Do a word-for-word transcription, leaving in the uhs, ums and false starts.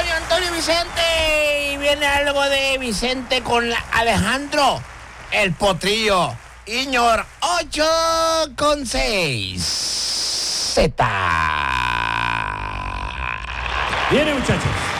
Antonio, Antonio Vicente. Y viene algo de Vicente con Alejandro, el potrillo. Iñor ocho con seis. Z. Viene, muchachos.